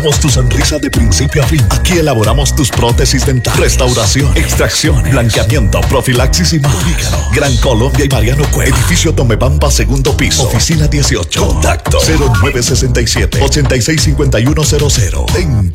Tu sonrisa de principio a fin. Aquí elaboramos tus prótesis dentales, restauración, extracción, blanqueamiento, profilaxis y más. Gran Colombia y Mariano Cueva. Edificio Tomebamba, segundo piso. Oficina 18. Contacto 0967-865100.